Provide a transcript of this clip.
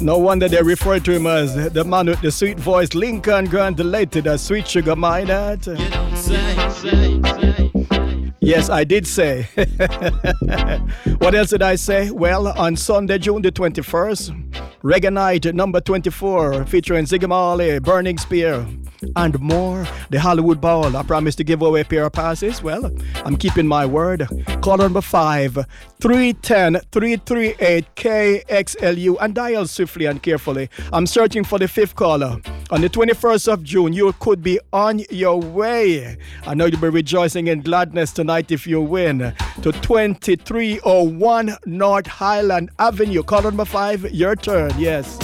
No wonder they refer to him as the man with the sweet voice, Lincoln Grant, delighted as Sweet Sugar Minot. You don't say. Yes, I did say. What else did I say? Well, on Sunday, June the 21st, Reggae Night number 24, featuring Ziggy Marley, Burning Spear, and more. The Hollywood Bowl. I promised to give away a pair of passes. Well, I'm keeping my word. Call number 5, 310-338-KXLU, and dial swiftly and carefully. I'm searching for the 5th caller. On the 21st of June, you could be on your way. I know you'll be rejoicing in gladness tonight if you win. To 2301 North Highland Avenue. Call number 5, your turn. Yes.